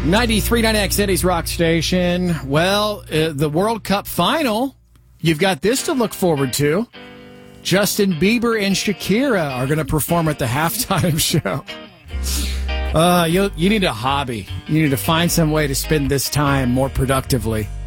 93.9 City's Rock Station. Well, the World Cup final, you've got this to look forward to. Justin Bieber and Shakira are going to perform at the halftime show. You need a hobby. You need to find some way to spend this time more productively.